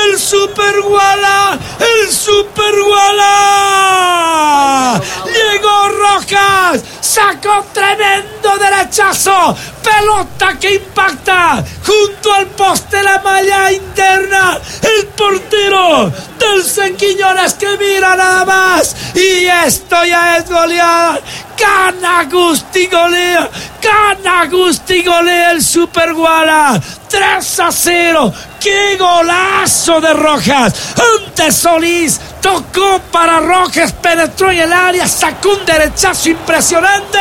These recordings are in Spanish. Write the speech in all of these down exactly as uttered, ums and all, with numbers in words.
el Super Guala, el Super Guala. Llegó Rojas, sacó tremendo derechazo, pelota que impacta junto al poste, la malla interna, el portero del San Quiñones que mira nada más, y esto ya es goleada. Gana Gusti, golea, gana Gusti, golea el Super Guala, tres a cero. ¡Qué golazo de Rojas! Ante Solís, tocó para Rojas, penetró en el área, sacó un derechazo impresionante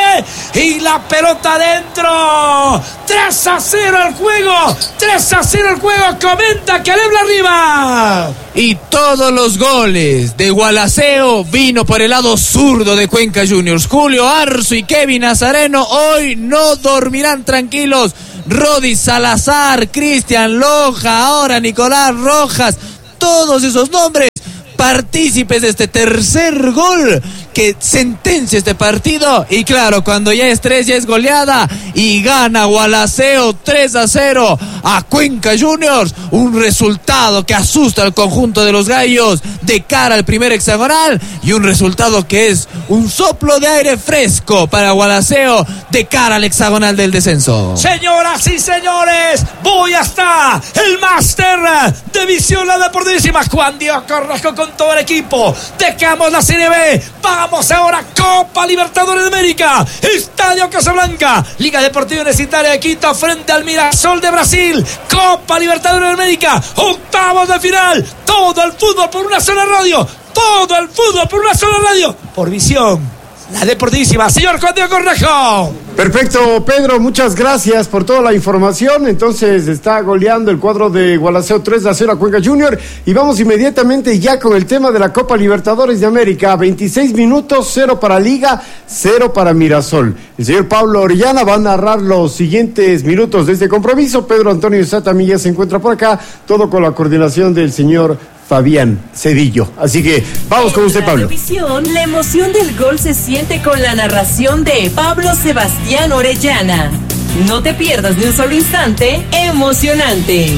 y la pelota adentro. tres a cero el juego, tres a cero el juego, comenta Caleb Larriba. Y todos los goles de Gualaceo vino por el lado zurdo de Cuenca Juniors. Julio Arzu y Kevin Nazareno hoy no dormirán tranquilos. Rodi Salazar, Cristian Loja, ahora Nicolás Rojas, todos esos nombres partícipes de este tercer gol que sentencia este partido. Y claro, cuando ya es tres, ya es goleada y gana Gualaceo tres a cero a Cuenca Juniors, un resultado que asusta al conjunto de los gallos de cara al primer hexagonal y un resultado que es un soplo de aire fresco para Gualaceo de cara al hexagonal del descenso. Señoras y señores, voy hasta el máster de Visión La Deportivísima, Juan Diego Correjo con todo el equipo. Dejamos la Serie B, vamos ahora Copa Libertadores de América, Estadio Casablanca, Liga Deportiva Universitaria de Quito frente al Mirasol de Brasil. Copa Libertadores de América, octavos de final, todo el fútbol por una sola radio, todo el fútbol por una sola radio, por Visión La Deportivísima. Señor Juan Diego Correjo. Perfecto, Pedro, muchas gracias por toda la información. Entonces está goleando el cuadro de Gualaceo tres a cero a Cuenca Junior. Y vamos inmediatamente ya con el tema de la Copa Libertadores de América. veintiséis minutos, cero para Liga, cero para Mirasol. El señor Pablo Orellana va a narrar los siguientes minutos de este compromiso. Pedro Antonio Satamilla se encuentra por acá, todo con la coordinación del señor Fabián Cedillo. Así que vamos con usted, Pablo. Visión, la emoción del gol se siente con la narración de Pablo Sebastián Orellana. No te pierdas ni un solo instante emocionante.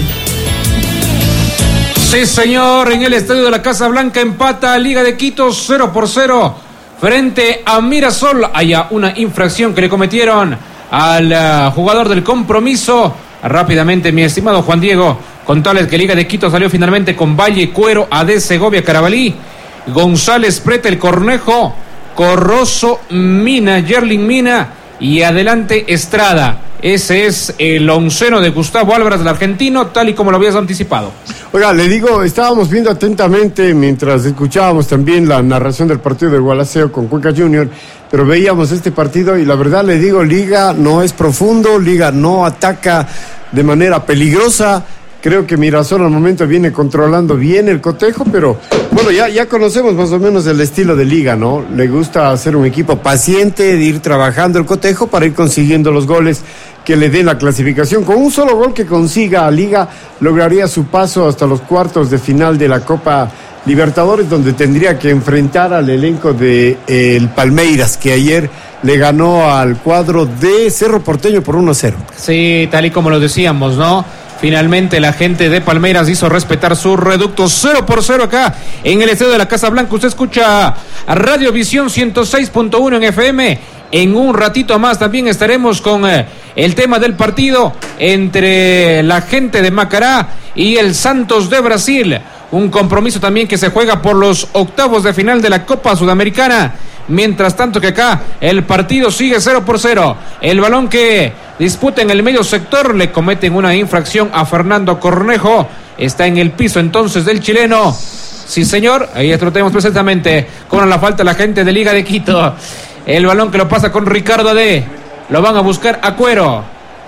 Sí, señor, en el estadio de la Casa Blanca empata Liga de Quito cero por cero frente a Mirasol. Haya una infracción que le cometieron al uh, jugador del compromiso. Rápidamente, mi estimado Juan Diego, contarles que Liga de Quito salió finalmente con Valle, Cuero, Ade, Segovia, Carabalí, González, Preta, El Cornejo, Corroso, Mina, Yerling Mina y adelante Estrada. Ese es el onceno de Gustavo Álvarez, del argentino, tal y como lo habías anticipado. Oiga, le digo, estábamos viendo atentamente mientras escuchábamos también la narración del partido de Gualaceo con Cuenca Junior, pero veíamos este partido y la verdad le digo, Liga no es profundo, Liga no ataca de manera peligrosa. Creo que Mirasol al momento viene controlando bien el cotejo, pero bueno, ya, ya conocemos más o menos el estilo de Liga, ¿no? Le gusta hacer un equipo paciente, de ir trabajando el cotejo para ir consiguiendo los goles que le den la clasificación. Con un solo gol que consiga a Liga, lograría su paso hasta los cuartos de final de la Copa Libertadores, donde tendría que enfrentar al elenco de eh, el Palmeiras, que ayer le ganó al cuadro de Cerro Porteño por uno a cero. Sí, tal y como lo decíamos, ¿no? Finalmente la gente de Palmeiras hizo respetar su reducto cero por cero acá en el estadio de la Casa Blanca. Usted escucha a Radio Visión ciento seis punto uno en F M. En un ratito más también estaremos con eh, el tema del partido entre la gente de Macará y el Santos de Brasil. Un compromiso también que se juega por los octavos de final de la Copa Sudamericana. Mientras tanto que acá el partido sigue cero por cero. El balón que disputa en el medio sector, le cometen una infracción a Fernando Cornejo. Está en el piso entonces del chileno. Sí, señor, ahí esto lo tenemos precisamente. Con la falta la gente de Liga de Quito. El balón que lo pasa con Ricardo Ade. Lo van a buscar a Cuero.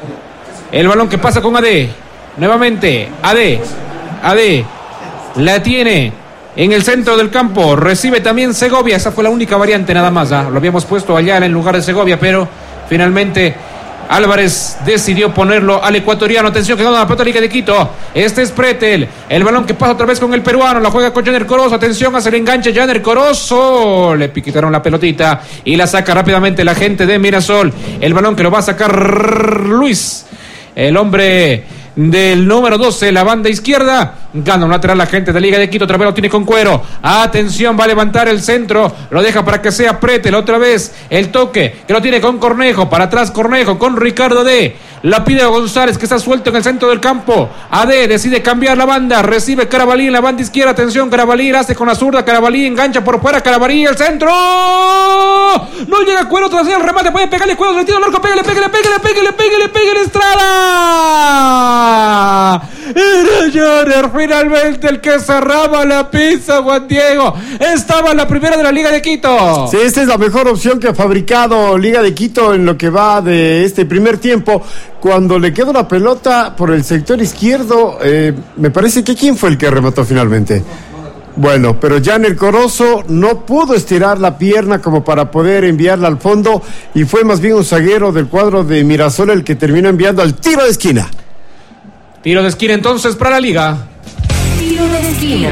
El balón que pasa con Ade. Nuevamente, Ade. Ade. La tiene en el centro del campo. Recibe también Segovia. Esa fue la única variante nada más. ¿eh? Lo habíamos puesto allá en lugar de Segovia, pero finalmente Álvarez decidió ponerlo al ecuatoriano. Atención que gana la pelota Liga de Quito. Este es Pretel. El balón que pasa otra vez con el peruano. La juega con Janer Corozo. Atención, hace el enganche Janer Corozo. Le piquitaron la pelotita y la saca rápidamente la gente de Mirasol. El balón que lo va a sacar Luis, el hombre del número doce, la banda izquierda. Gana un lateral la gente de Liga de Quito. Otra vez lo tiene con Cuero. Atención, va a levantar el centro. Lo deja para que se apriete. La otra vez el toque que lo tiene con Cornejo. Para atrás Cornejo con Ricardo D. La pide a González, que está suelto en el centro del campo. A D decide cambiar la banda. Recibe Carabalí en la banda izquierda. Atención, Carabalí hace con la zurda. Carabalí engancha por fuera. Carabalí, el centro. No llega Cuero tras el remate. Puede pegarle Cuero. Le tira el arco. Pégale, pégale, pégale, pégale, pégale, pégale, Estrada. Era Janer finalmente el que cerraba la pizza, Juan Diego. Estaba en la primera de la Liga de Quito. Sí, esta es la mejor opción que ha fabricado Liga de Quito en lo que va de este primer tiempo. Cuando le queda una pelota por el sector izquierdo, eh, me parece que ¿quién fue el que remató finalmente? Bueno, pero Janer Corozo no pudo estirar la pierna como para poder enviarla al fondo y fue más bien un zaguero del cuadro de Mirasol el que terminó enviando al tiro de esquina. Tiro de esquina entonces para la Liga. Tiro de esquina.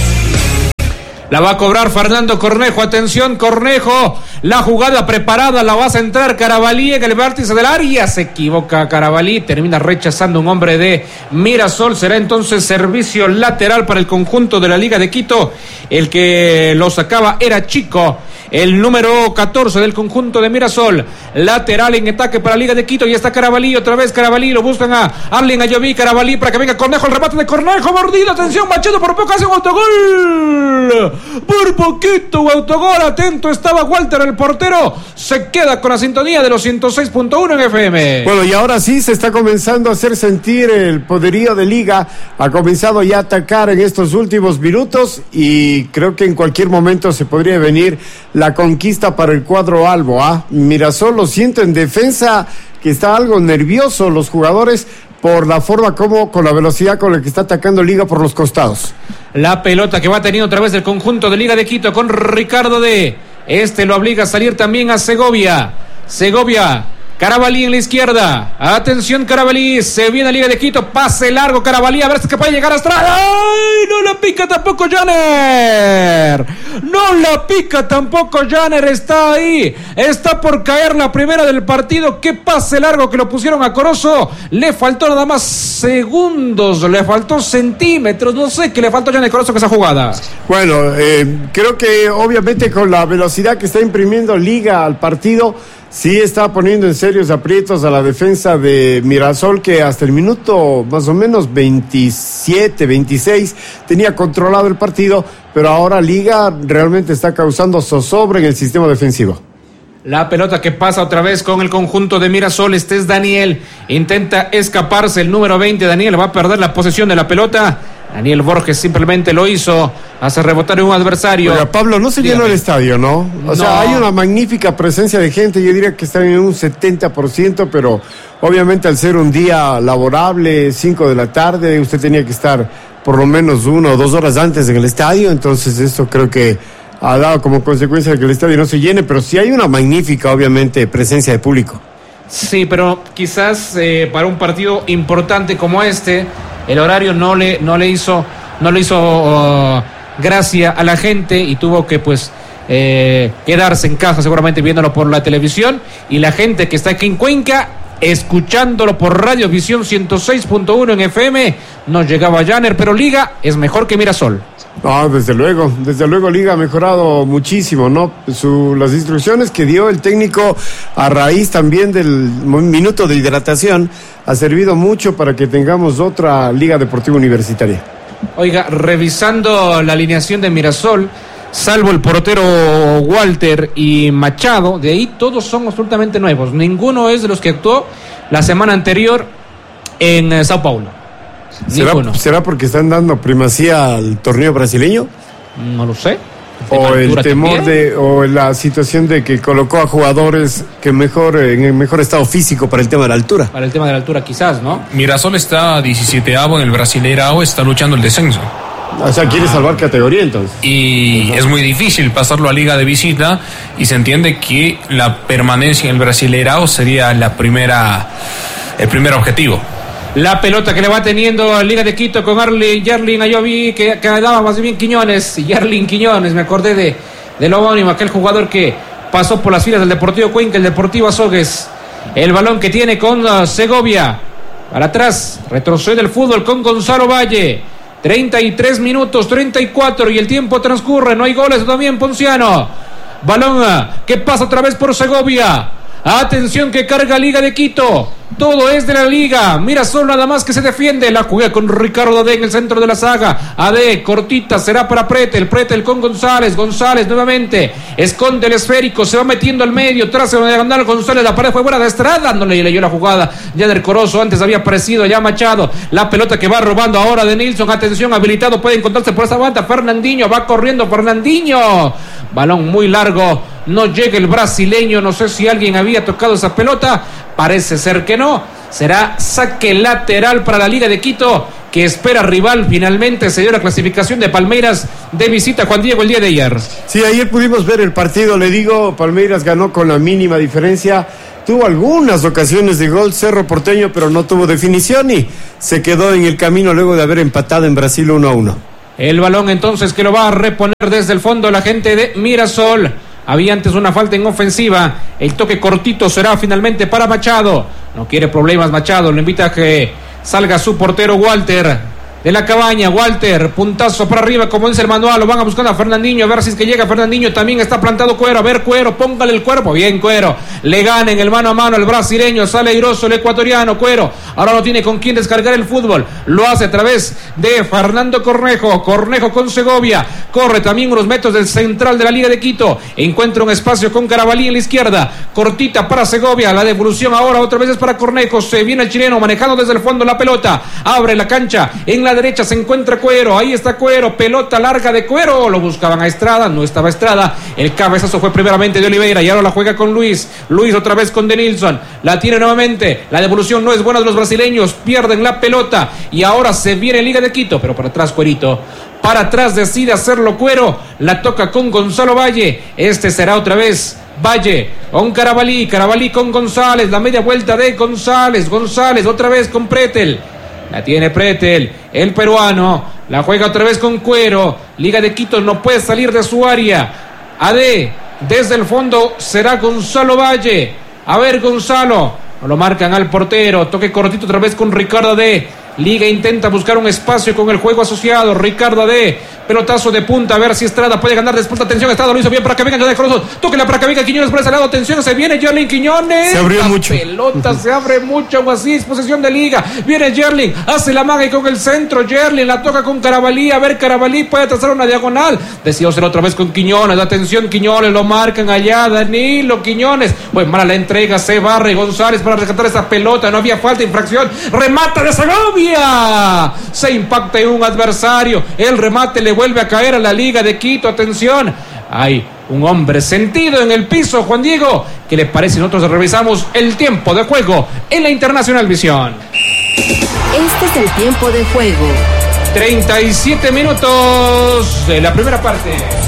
La va a cobrar Fernando Cornejo. Atención, Cornejo. La jugada preparada, la va a centrar Carabalí en el vértice del área. Se equivoca Carabalí, termina rechazando un hombre de Mirasol. Será entonces servicio lateral para el conjunto de la Liga de Quito. El que lo sacaba era Chico, el número catorce del conjunto de Mirasol. Lateral en ataque para Liga de Quito. Y está Carabalí, otra vez Carabalí. Lo buscan a Arlen Ayoví. Carabalí para que venga Cornejo. El remate de Cornejo, mordido. Atención, Machado por poco hace un autogol. Por poquito, autogol. Atento estaba Walter, el portero. Se queda con la sintonía de los ciento seis punto uno en F M. Bueno, y ahora sí se está comenzando a hacer sentir el poderío de Liga. Ha comenzado ya a atacar en estos últimos minutos y creo que en cualquier momento se podría venir la conquista para el cuadro albo. ¿ah? Mirasol, lo siento en defensa, que está algo nervioso los jugadores por la forma como, con la velocidad con la que está atacando Liga por los costados. La pelota que va teniendo otra vez del conjunto de Liga de Quito con Ricardo D. Este lo obliga a salir también a Segovia. Segovia. Carabalí en la izquierda. Atención, Carabalí. Se viene a Liga de Quito. Pase largo, Carabalí. A ver si es que puede llegar a Estrada. ¡Ay! No la pica tampoco Janer. No la pica tampoco Janer. Está ahí. Está por caer la primera del partido. Qué pase largo que lo pusieron a Corozo. Le faltó nada más segundos. Le faltó centímetros. No sé qué le faltó a Janer Corozo que esa jugada. Bueno, eh, creo que obviamente con la velocidad que está imprimiendo Liga al partido, sí está poniendo en serios aprietos a la defensa de Mirasol, que hasta el minuto más o menos veintisiete, veintiséis tenía controlado el partido, pero ahora Liga realmente está causando zozobra en el sistema defensivo. La pelota que pasa otra vez con el conjunto de Mirasol. Este es Daniel. Intenta escaparse el número veinte. Daniel va a perder la posesión de la pelota. Daniel Borges simplemente lo hizo, hace rebotar en un adversario. Oiga, Pablo, no se Dígame. llenó el estadio, ¿no? O No. sea, hay una magnífica presencia de gente, yo diría que están en un setenta por ciento, pero obviamente al ser un día laborable, cinco de la tarde, usted tenía que estar por lo menos una o dos horas antes en el estadio, entonces esto creo que ha dado como consecuencia de que el estadio no se llene, pero sí hay una magnífica, obviamente, presencia de público. Sí, pero quizás eh, para un partido importante como este, el horario no le, no le hizo, no le hizo uh, gracia a la gente y tuvo que pues eh, quedarse en casa seguramente viéndolo por la televisión, y la gente que está aquí en Cuenca escuchándolo por Radio Visión ciento seis punto uno en F M. No llegaba Janer, pero Liga es mejor que Mirasol. No, desde luego, desde luego Liga ha mejorado muchísimo, ¿no? Su, las instrucciones que dio el técnico a raíz también del minuto de hidratación ha servido mucho para que tengamos otra Liga Deportiva Universitaria. Oiga, revisando la alineación de Mirasol, salvo el portero Walter y Machado, de ahí todos son absolutamente nuevos. Ninguno es de los que actuó la semana anterior en eh, Sao Paulo. ¿Será, ¿Será porque están dando primacía al torneo brasileño? No lo sé. O el temor también de, o la situación de que colocó a jugadores que mejor, en el mejor estado físico para el tema de la altura. Para el tema de la altura quizás, ¿no? Mirasol está diecisietavo en el Brasileirao, está luchando el descenso. O sea, quiere salvar categoría entonces. Y uh-huh. es muy difícil pasarlo a Liga de visita, y se entiende que la permanencia en el Brasileirao sería la primera, el primer objetivo. La pelota que le va teniendo Liga de Quito con Arley, Yarlin Ayoví, que, que daba más bien Quiñones, Yarlin Quiñones, me acordé de, de lo homónimo, aquel jugador que pasó por las filas del Deportivo Cuenca, el Deportivo Azogues. El balón que tiene con uh, Segovia. Para atrás, retrocede el fútbol con Gonzalo Valle. treinta y tres minutos, treinta y cuatro y el tiempo transcurre, no hay goles todavía en Ponciano. Balón que pasa otra vez por Segovia. Atención que carga Liga de Quito. Todo es de la Liga. Mirasol nada más que se defiende. La juega con Ricardo Ade en el centro de la saga. Ade, cortita, será para Pretel. Pretel con González. González nuevamente. Esconde el esférico. Se va metiendo al medio. Tras de ganar González. La pared fue buena de Estrada. No le leyó la jugada. Ya del Corozo. Antes había aparecido ya Machado. La pelota que va robando ahora de Nilsson. Atención, habilitado. Puede encontrarse por esa banda. Fernandinho. Va corriendo Fernandinho. Balón muy largo. No llega el brasileño. No sé si alguien había tocado esa pelota. Parece ser que no. Será saque lateral para la Liga de Quito, que espera rival. Finalmente se dio la clasificación de Palmeiras de visita, Juan Diego, el día de ayer. Sí, ayer pudimos ver el partido. Le digo, Palmeiras ganó con la mínima diferencia. Tuvo algunas ocasiones de gol Cerro Porteño, pero no tuvo definición y se quedó en el camino luego de haber empatado en Brasil uno a uno. El balón entonces que lo va a reponer desde el fondo la gente de Mirasol. Había antes una falta en ofensiva. El toque cortito será finalmente para Machado. No quiere problemas Machado. Le invita a que salga su portero Walter de la Cabaña. Walter, puntazo para arriba, como dice el manual. Lo van a buscar a Fernandinho. A ver si es que llega Fernandinho. También está plantado Cuero. A ver, Cuero, póngale el cuerpo. Bien, Cuero. Le gana en el mano a mano el brasileño. Sale airoso el ecuatoriano. Cuero ahora no tiene con quién descargar el fútbol. Lo hace a través de Fernando Cornejo. Cornejo con Segovia. Corre también unos metros del central de la Liga de Quito. Encuentra un espacio con Carabalí en la izquierda. Cortita para Segovia. La devolución ahora otra vez es para Cornejo. Se viene el chileno manejando desde el fondo la pelota. Abre la cancha. En la derecha se encuentra Cuero. Ahí está Cuero. Pelota larga de Cuero. Lo buscaban a Estrada. No estaba Estrada. El cabezazo fue primeramente de Oliveira. Y ahora la juega con Luis. Luis otra vez con Denilson. La tiene nuevamente. La devolución no es buena de los brasileños. Pierden la pelota. Y ahora se viene Liga de Quito. Pero para atrás Cuerito. Para atrás decide hacerlo Cuero. La toca con Gonzalo Valle. Este será otra vez Valle con Carabalí. Carabalí con González. La media vuelta de González. González otra vez con Pretel. La tiene Pretel. El peruano. La juega otra vez con Cuero. Liga de Quito no puede salir de su área. Ade. Desde el fondo será Gonzalo Valle. A ver Gonzalo. No lo marcan al portero. Toque cortito otra vez con Ricardo Ade. Liga intenta buscar un espacio con el juego asociado. Ricardo Ade. Pelotazo de punta. A ver si Estrada puede ganar después. Atención, Estrada lo hizo bien para que venga ya de Corozo. Tóquela para que venga Quiñones por ese lado. Atención, se viene Yerling Quiñones. Se abrió la mucho. Pelota se abre mucho. Aún así es posesión de Liga. Viene Yerling. Hace la maga y con el centro. Yerling la toca con Carabalí. A ver, Carabalí puede trazar una diagonal. Decidió hacer otra vez con Quiñones. Atención, Quiñones. Lo marcan allá. Danilo Quiñones. Pues mala la entrega. Se barre González para rescatar esa pelota. No había falta, infracción. Remata de Segovia. Se impacta en un adversario. El remate le vuelve a caer a la Liga de Quito. Atención. Hay un hombre sentido en el piso, Juan Diego. ¿Qué le parece si nosotros revisamos el tiempo de juego en la Internacional Visión? Este es el tiempo de juego. treinta y siete minutos de la primera parte.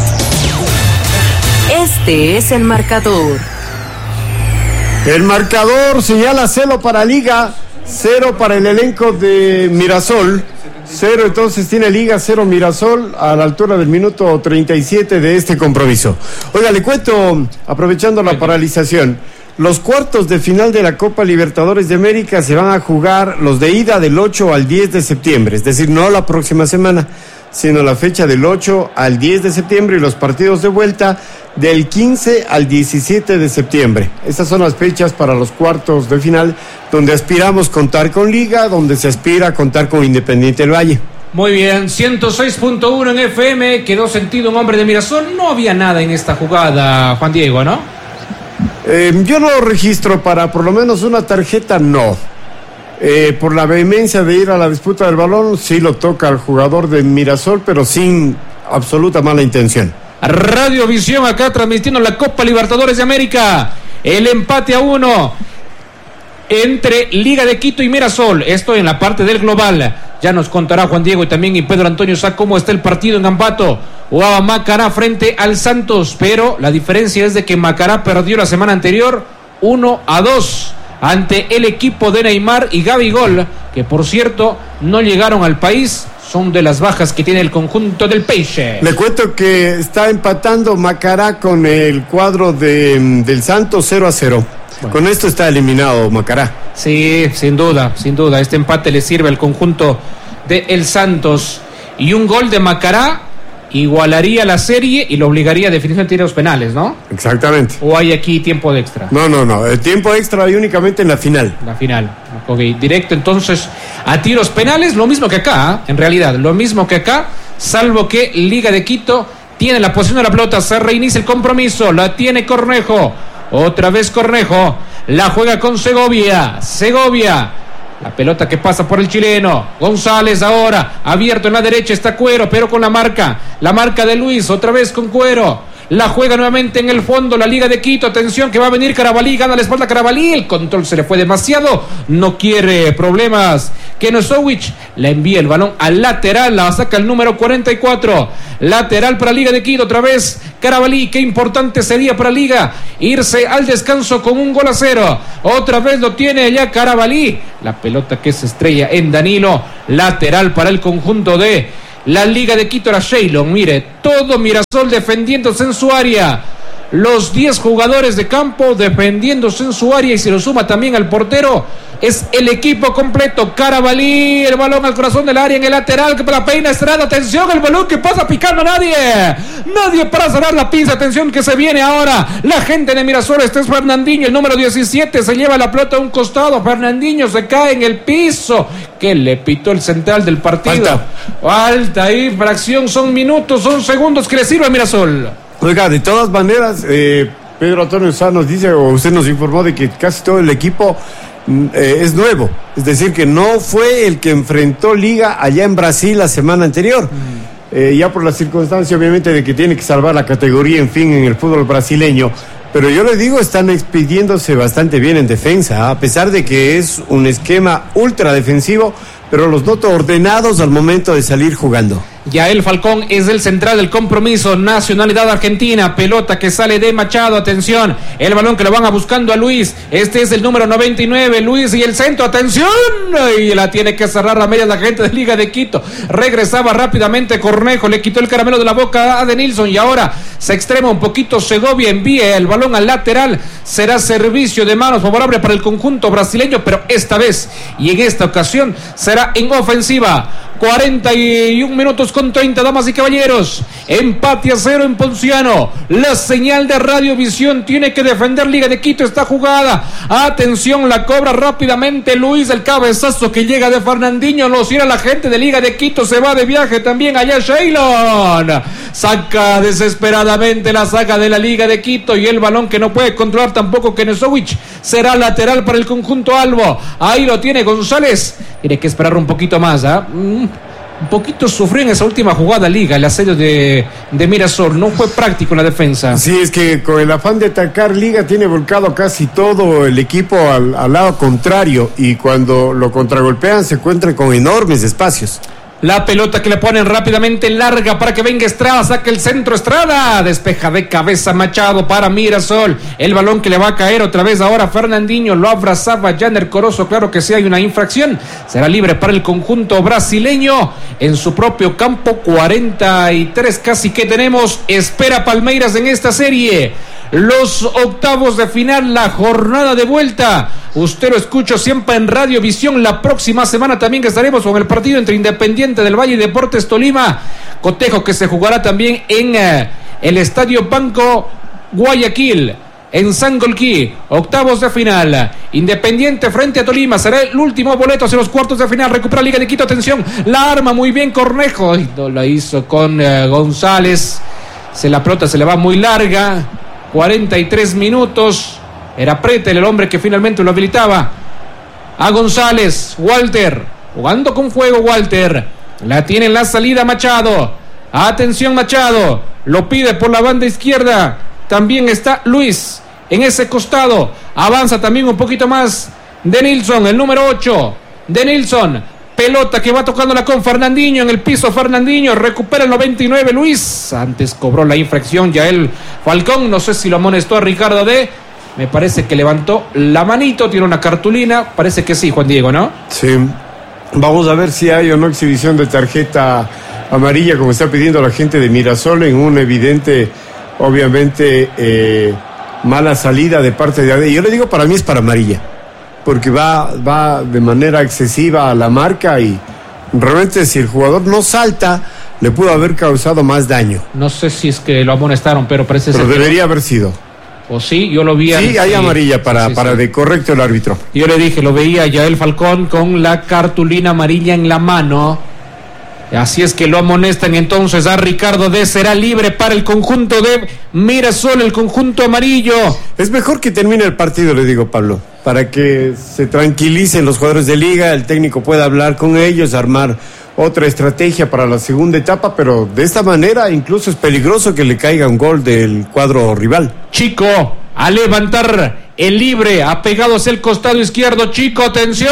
Este es el marcador. El marcador señala cero para Liga, cero para el elenco de Mirasol. Cero, entonces tiene Liga, cero Mirasol a la altura del minuto treinta y siete de este compromiso. Oiga, le cuento, aprovechando la paralización, los cuartos de final de la Copa Libertadores de América se van a jugar los de ida del ocho al diez de septiembre, es decir, no la próxima semana, sino la fecha del ocho al diez de septiembre y los partidos de vuelta del quince al diecisiete de septiembre. Estas son las fechas para los cuartos de final, donde aspiramos contar con Liga, donde se aspira a contar con Independiente del Valle. Muy bien, ciento seis punto uno en F M, quedó sentido un hombre de Mirasol. No había nada en esta jugada, Juan Diego, ¿no? Eh, yo no registro para por lo menos una tarjeta, no. Eh, por la vehemencia de ir a la disputa del balón, sí lo toca al jugador de Mirasol, pero sin absoluta mala intención. Radiovisión acá transmitiendo la Copa Libertadores de América. El empate a uno entre Liga de Quito y Mirasol. Esto en la parte del global. Ya nos contará Juan Diego y también y Pedro Antonio Sá cómo está el partido en Ambato. Jugaba Macará frente al Santos, pero la diferencia es de que Macará perdió la semana anterior uno a dos ante el equipo de Neymar y Gabigol, que por cierto no llegaron al país. Son de las bajas que tiene el conjunto del Peixe. Le cuento que está empatando Macará con el cuadro de, del Santos cero a cero. Bueno. Con esto está eliminado Macará. Sí, sin duda, sin duda. Este empate le sirve al conjunto de El Santos. Y un gol de Macará igualaría la serie y lo obligaría a definición de tiros penales, ¿no? Exactamente. ¿O hay aquí tiempo de extra? No, no, no. El tiempo extra hay únicamente en la final. La final. Ok, directo entonces a tiros penales, lo mismo que acá, ¿eh? En realidad, lo mismo que acá, salvo que Liga de Quito tiene la posición de la pelota, se reinicia el compromiso, la tiene Cornejo, otra vez Cornejo, la juega con Segovia, Segovia. La pelota que pasa por el chileno. González ahora, abierto en la derecha está Cuero, pero con la marca. La marca de Luis, otra vez con Cuero. La juega nuevamente en el fondo la Liga de Quito. Atención que va a venir Carabalí, gana la espalda Carabalí. El control se le fue demasiado. No quiere problemas. Kenosowicz le envía el balón al lateral. La saca el número cuarenta y cuatro. Lateral para Liga de Quito. Otra vez Carabalí. Qué importante sería para Liga irse al descanso con un gol a cero. Otra vez lo tiene ya Carabalí. La pelota que se estrella en Danilo. Lateral para el conjunto de la Liga de Quito. Era Sheilon, mire, todo Mirasol defendiéndose en su área. Los diez jugadores de campo defendiéndose en su área y se lo suma también al portero. Es el equipo completo. Carabalí, el balón al corazón del área en el lateral que para la peina Estrada. Atención, el balón que pasa picando a nadie. Nadie para cerrar la pinza. Atención que se viene ahora la gente de Mirasol. Este es Fernandinho, el número diecisiete. Se lleva la pelota a un costado. Fernandinho se cae en el piso. Que le pitó el central del partido. Falta. Falta, infracción. Son minutos, son segundos que le sirve a Mirasol. Oiga, de todas maneras, eh, Pedro Antonio Sá nos dice, o usted nos informó de que casi todo el equipo eh, es nuevo. Es decir, que no fue el que enfrentó Liga allá en Brasil la semana anterior. Mm. Eh, ya por la circunstancia, obviamente, de que tiene que salvar la categoría, en fin, en el fútbol brasileño. Pero yo les digo, están expidiéndose bastante bien en defensa, ¿eh? A pesar de que es un esquema ultra defensivo, pero los noto ordenados al momento de salir jugando. Yael Falcón es el central del compromiso, nacionalidad argentina, pelota que sale de Machado, atención, el balón que lo van a buscando a Luis, este es el número noventa y nueve, Luis y el centro, atención, y la tiene que cerrar a media la gente de Liga de Quito, regresaba rápidamente Cornejo, le quitó el caramelo de la boca a Denilson y ahora se extrema un poquito Segovia, envía el balón al lateral, será servicio de manos favorable para el conjunto brasileño, pero esta vez y en esta ocasión será en ofensiva. cuarenta y un minutos con treinta, damas y caballeros. Empate a cero en Ponciano. La señal de Radiovisión tiene que defender Liga de Quito esta jugada. Atención, la cobra rápidamente Luis, el cabezazo que llega de Fernandinho. Lo cierra la gente de Liga de Quito. Se va de viaje también allá Sheilon. Saca desesperadamente la saga de la Liga de Quito y el balón que no puede controlar tampoco Kenesowicz. Será lateral para el conjunto albo. Ahí lo tiene González. Tiene que esperar un poquito más, ¿ah? ¿eh? Mm. Un poquito sufrió en esa última jugada Liga, el asedio de, de Mirasol, no fue práctico en la defensa. Sí, es que con el afán de atacar Liga tiene volcado casi todo el equipo al, al lado contrario y cuando lo contragolpean se encuentran con enormes espacios. La pelota que le ponen rápidamente larga para que venga Estrada, saca el centro Estrada, despeja de cabeza Machado para Mirasol, el balón que le va a caer otra vez ahora Fernandinho, lo abrazaba Janer Corozo, claro que sí hay una infracción, será libre para el conjunto brasileño en su propio campo, cuarenta y tres casi que tenemos, espera Palmeiras en esta serie. Los octavos de final, la jornada de vuelta. Usted lo escucha siempre en Radiovisión. La próxima semana también que estaremos con el partido entre Independiente del Valle y Deportes Tolima. Cotejo que se jugará también en uh, el Estadio Banco Guayaquil, en Sangolquí. Octavos de final. Independiente frente a Tolima. Será el último boleto hacia los cuartos de final. Recupera Liga de Quito. Atención. La arma muy bien Cornejo. Ay, no la hizo con uh, González. Se la pelota se le va muy larga. cuarenta y tres minutos. Era Pretel el hombre que finalmente lo habilitaba a González. Walter, jugando con fuego Walter. La tiene en la salida Machado. Atención Machado. Lo pide por la banda izquierda. También está Luis en ese costado. Avanza también un poquito más Denilson, el número ocho. Denilson. Pelota que va tocándola con Fernandinho en el piso. Fernandinho recupera el noventa y nueve. Luis antes cobró la infracción. Yael Falcón, no sé si lo amonestó a Ricardo D. Me parece que levantó la manito. Tiene una cartulina. Parece que sí, Juan Diego, ¿no? Sí. Vamos a ver si hay o no exhibición de tarjeta amarilla, como está pidiendo la gente de Mirasol, en un evidente, obviamente, eh, mala salida de parte de Ade. Yo le digo, para mí es para amarilla, porque va, va de manera excesiva a la marca y realmente si el jugador no salta, le pudo haber causado más daño. No sé si es que lo amonestaron, pero parece Pero ser debería que haber sido. O sí, yo lo vi. Sí, hay sí, amarilla para, sí, para sí. de correcto el árbitro. Yo le dije, lo veía a Yael Falcón con la cartulina amarilla en la mano. Así es que lo amonestan entonces a Ricardo D. Será libre para el conjunto de Mirasol, el conjunto amarillo. Es mejor que termine el partido, le digo, Pablo, para que se tranquilicen los jugadores de liga, el técnico pueda hablar con ellos, armar otra estrategia para la segunda etapa, pero de esta manera incluso es peligroso que le caiga un gol del cuadro rival. Chico, a levantar el libre, apegado hacia el costado izquierdo. Chico, atención,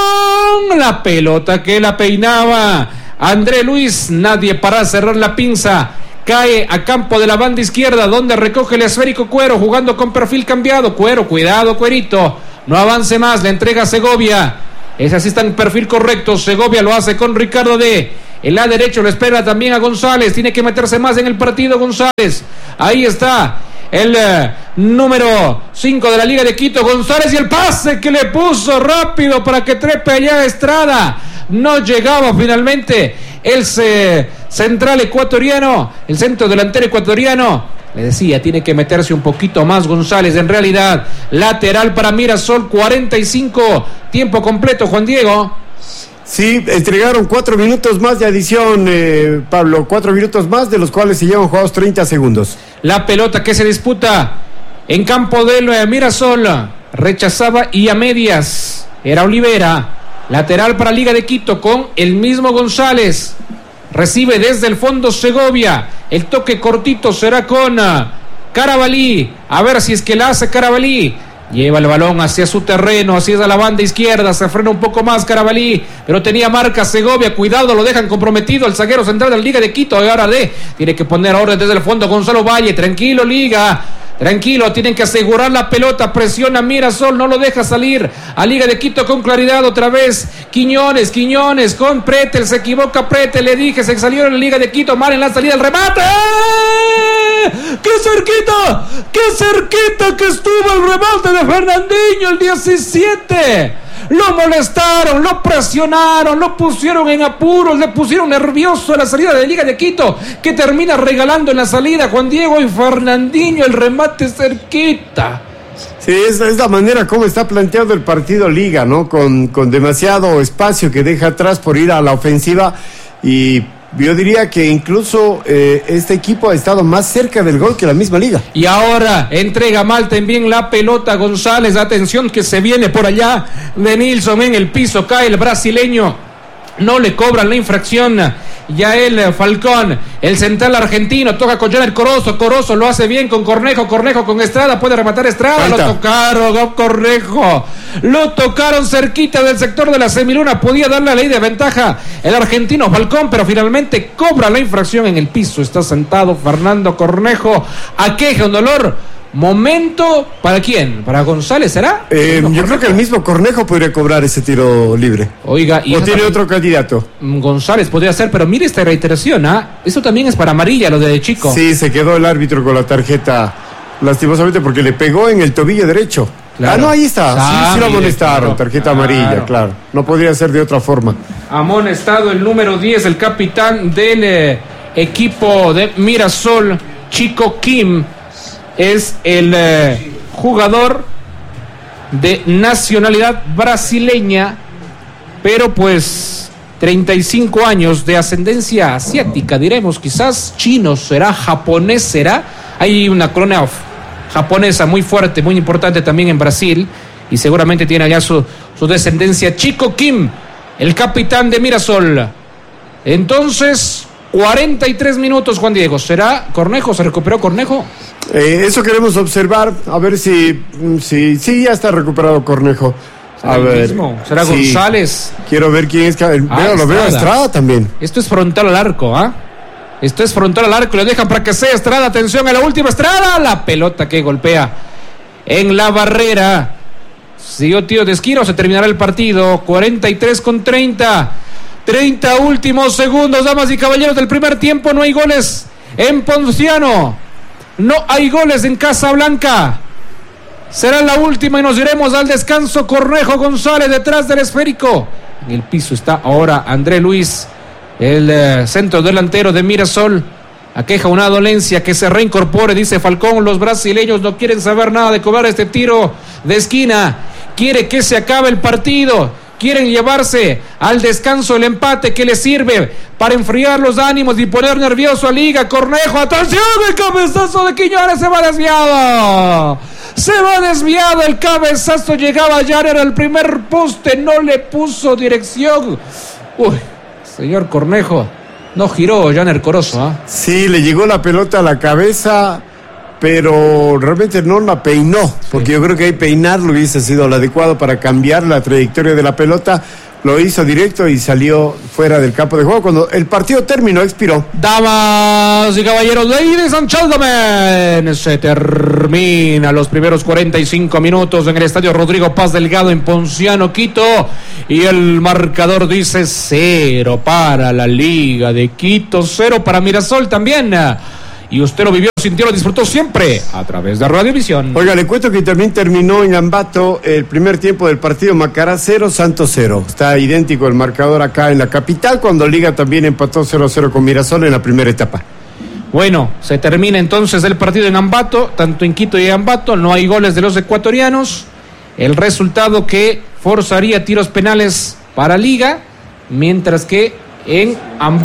la pelota que la peinaba André Luis, nadie para cerrar la pinza. Cae a campo de la banda izquierda, donde recoge el esférico Cuero, jugando con perfil cambiado. Cuero, cuidado, Cuerito, no avance más, le entrega a Segovia. Ese así está en perfil correcto. Segovia lo hace con Ricardo D. El lado derecho lo espera también a González. Tiene que meterse más en el partido González. Ahí está el eh, número cinco de la Liga de Quito, González, y el pase que le puso rápido para que trepe allá Estrada. No llegaba finalmente el eh, central ecuatoriano, el centro delantero ecuatoriano. Le decía, tiene que meterse un poquito más González. En realidad, lateral para Mirasol, cuarenta y cinco, tiempo completo, Juan Diego. Sí, entregaron cuatro minutos más de adición, eh, Pablo, cuatro minutos más, de los cuales se llevan jugados treinta segundos. La pelota que se disputa en campo del eh, Mirasol, rechazaba y a medias, era Olivera. Lateral para Liga de Quito con el mismo González. Recibe desde el fondo Segovia. El toque cortito será con uh, Carabalí. A ver si es que la hace Carabalí. Lleva el balón hacia su terreno, hacia la banda izquierda. Se frena un poco más Carabalí, pero tenía marca Segovia. Cuidado, lo dejan comprometido el zaguero central de la Liga de Quito. Y ahora de tiene que poner orden desde el fondo Gonzalo Valle. Tranquilo, Liga. Tranquilo, tienen que asegurar la pelota. Presiona Mirasol, no lo deja salir a Liga de Quito con claridad otra vez. Quiñones, Quiñones con Pretel, se equivoca Pretel, le dije, se salió en la Liga de Quito, mal en la salida, el remate. ¡Qué cerquita! ¡Qué cerquita que estuvo el remate de Fernandinho el diecisiete! Lo molestaron, lo presionaron, lo pusieron en apuros, le pusieron nervioso a la salida de Liga de Quito, que termina regalando en la salida Juan Diego, y Fernandinho el remate cerquita. Sí, es, es la manera como está planteado el partido Liga, ¿no? Con, con demasiado espacio que deja atrás por ir a la ofensiva, y yo diría que incluso eh, este equipo ha estado más cerca del gol que la misma Liga. Y ahora entrega mal también la pelota González. Atención que se viene por allá de Nilsson en el piso. Cae el brasileño. No le cobran la infracción. Ya el Falcón, el central argentino, toca con Janer Corozo. Corozo lo hace bien con Cornejo. Cornejo con Estrada. Puede rematar Estrada. Falta. Lo tocaron, Cornejo. Lo tocaron cerquita del sector de la semiluna. Podía dar la ley de ventaja el argentino Falcón, pero finalmente cobra la infracción en el piso. Está sentado Fernando Cornejo. Aqueja un dolor. Momento, ¿para quién? ¿Para González será? Eh, yo creo que el mismo Cornejo podría cobrar ese tiro libre. Oiga, y ¿o tiene otro candidato? González podría ser, pero mire esta reiteración, ¿ah? ¿eh? Eso también es para amarilla, lo de Chico. Sí, se quedó el árbitro con la tarjeta, lastimosamente, porque le pegó en el tobillo derecho. Claro. Ah, no, ahí está. Ah, sí, sí lo amonestaron, claro, tarjeta claro. amarilla, claro. No podría ser de otra forma. Amonestado el número diez, el capitán del eh, equipo de Mirasol, Chico Kim. Es el eh, jugador de nacionalidad brasileña, pero pues treinta y cinco años, de ascendencia asiática, diremos, quizás chino será, japonés será. Hay una colonia japonesa muy fuerte, muy importante también en Brasil, y seguramente tiene allá su, su descendencia. Chico Kim, el capitán de Mirasol. Entonces, cuarenta y tres minutos, Juan Diego. ¿Será Cornejo? ¿Se recuperó Cornejo? Eh, eso queremos observar, a ver si, si, si ya está recuperado Cornejo. A ver, mismo? ¿Será sí. González? Quiero ver quién es. Ah, veo, lo veo a Estrada también. Esto es frontal al arco, ¿ah? ¿eh? Esto es frontal al arco, le dejan para que sea Estrada. Atención a la última, Estrada. La pelota que golpea en la barrera. Siguió Tío de Esquiro, se terminará el partido. cuarenta y tres con treinta. treinta últimos segundos, damas y caballeros del primer tiempo. No hay goles en Ponciano. No hay goles en Casablanca. Será la última y nos iremos al descanso. Cornejo González detrás del esférico. En el piso está ahora André Luis, el eh, centro delantero de Mirasol. Aqueja una dolencia, que se reincorpore, dice Falcón. Los brasileños no quieren saber nada de cobrar este tiro de esquina. Quiere que se acabe el partido. Quieren llevarse al descanso el empate que les sirve para enfriar los ánimos y poner nervioso a Liga. Cornejo, atención, el cabezazo de Quiñones se va desviado. Se va desviado el cabezazo, llegaba ya, era el primer poste, no le puso dirección. Uy, señor Cornejo, no giró Janer Corozo, ¿ah? ¿eh? Sí, le llegó la pelota a la cabeza, pero realmente no la peinó, porque sí. Yo creo que ahí peinarlo hubiese sido lo adecuado para cambiar la trayectoria de la pelota. Lo hizo directo y salió fuera del campo de juego. Cuando el partido terminó, expiró. Damas y caballeros, ladies and gentlemen, se termina los primeros cuarenta y cinco minutos en el estadio Rodrigo Paz Delgado en Ponciano, Quito. Y el marcador dice cero para la Liga de Quito, cero para Mirasol también. Y usted lo vivió, sintió, lo disfrutó siempre a través de Radiovisión. Oiga, le cuento que también terminó en Ambato el primer tiempo del partido. Macará cero, Santos cero. Está idéntico el marcador acá en la capital, cuando Liga también empató cero a cero con Mirasol en la primera etapa. Bueno, se termina entonces el partido en Ambato, tanto en Quito y en Ambato. No hay goles de los ecuatorianos. El resultado que forzaría tiros penales para Liga, mientras que en Ambato